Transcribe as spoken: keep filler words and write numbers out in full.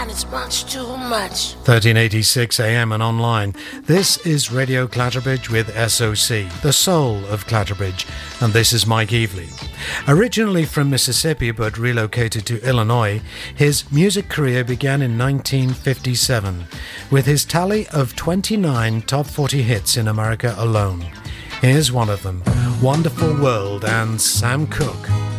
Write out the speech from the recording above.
it's much too much. thirteen eighty-six A M and online. This is Radio Clatterbridge with S O C, the soul of Clatterbridge, and this is Mike Evely. Originally from Mississippi but relocated to Illinois, his music career began in nineteen fifty-seven with his tally of twenty-nine top forty hits in America alone. Here's one of them, Wonderful World and Sam Cooke.